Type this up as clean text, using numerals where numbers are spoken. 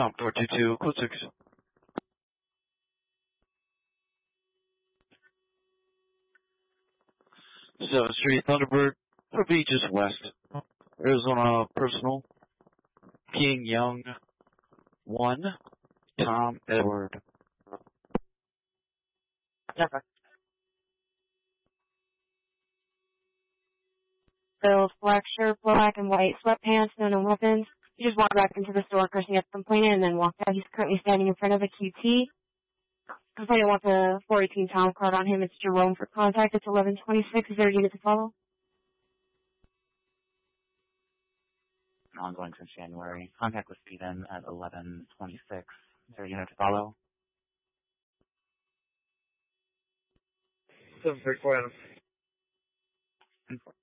Tom 422, code 6. 7th Street, Thunderbird, for B just west. Arizona personal, King Young 1, Tom Edward. Okay. Bill's black shirt, black and white sweatpants, no weapons. He just walked back into the store cursing at the complainant and then walked out. He's currently standing in front of a QT. Complainant wants a 418 time card on him. It's Jerome for contact. It's 1126. Is there a unit to follow? Ongoing since January. Contact with Stephen at 1126. Is there a unit to follow? 734 Adam.